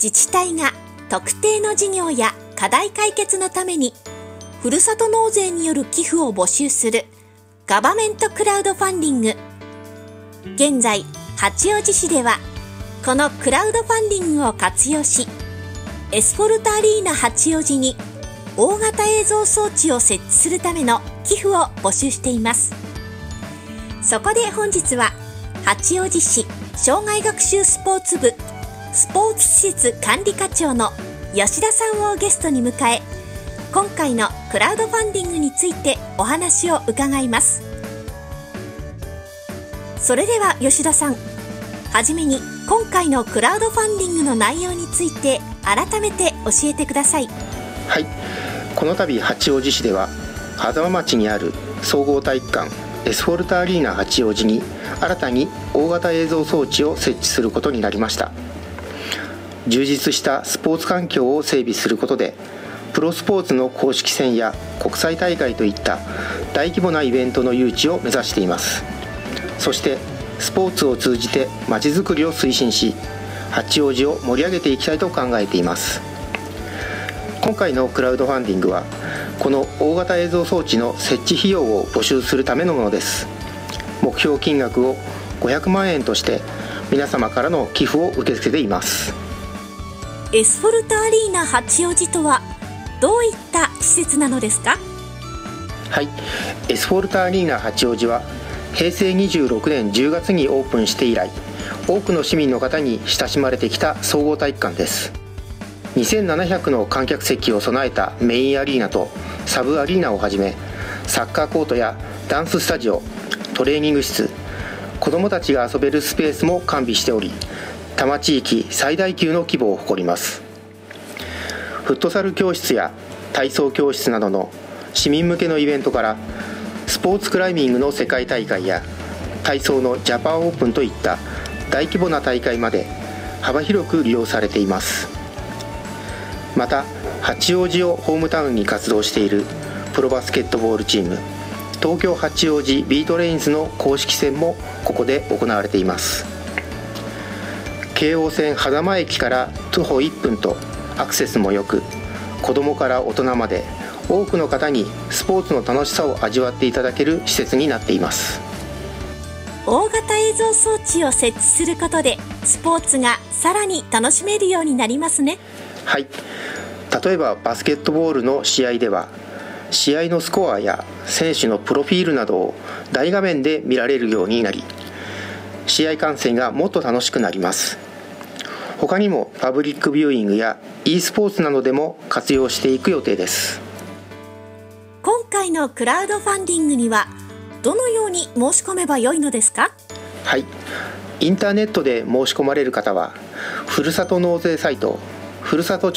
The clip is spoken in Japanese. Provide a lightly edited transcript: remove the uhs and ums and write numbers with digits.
自治体が特定の事業や課題解決のためにふるさと納税による寄付を募集するガバメントクラウドファンディング。現在、八王子市ではこのクラウドファンディングを活用し、エスフォルトアリーナ八王子に大型映像装置を設置するための寄付を募集しています。そこで本日は八王子市障害学習スポーツ部スポーツ施設管理課長の吉田さんをゲストに迎え、今回のクラウドファンディングについてお話を伺います。それでは吉田さん、はじめに今回のクラウドファンディングの内容について改めて教えてください。 はい、この度八王子市では狭間町にある総合体育館エスフォルトアリーナ八王子に新たに大型映像装置を設置することになりました。充実したスポーツ環境を整備することで、プロスポーツの公式戦や国際大会といった大規模なイベントの誘致を目指しています。そしてスポーツを通じてまちづくりを推進し、八王子を盛り上げていきたいと考えています。今回のクラウドファンディングはこの大型映像装置の設置費用を募集するためのものです。目標金額を500万円として皆様からの寄付を受け付けています。 エスフォルトアリーナ八王子とはどういった施設なのですか？ はい、エスフォルトアリーナ八王子は平成26年10月にオープンして以来、多くの市民の方に親しまれてきた総合体育館です。2700の観客席を備えたメインアリーナとサブアリーナをはじめ、サッカーコートやダンススタジオ、トレーニング室、子どもたちが遊べるスペースも完備しており、多摩地域最大級の規模を誇ります。フットサル教室や体操教室などの市民向けのイベントから、スポーツクライミングの世界大会や体操のジャパンオープンといった大規模な大会まで幅広く利用されています。また八王子をホームタウンに活動しているプロバスケットボールチーム東京八王子ビートレインズの公式戦もここで行われています。京王線狭間駅から徒歩1分とアクセスも良く、子どもから大人まで多くの方にスポーツの楽しさを味わっていただける施設になっています。 大型映像装置を設置することでスポーツがさらに楽しめるようになりますね。 はい、例えばバスケットボールの試合では、試合のスコアや選手のプロフィールなどを大画面で見られるようになり、試合観戦がもっと楽しくなります。他にもパブリックビューイングや e スポーツなどでも活用していく予定です。 今回のクラウドファンディングにはどのように申し込めばよいのですか？ はい、インターネットで申し込まれる方は、ふるさと納税サイトふるさと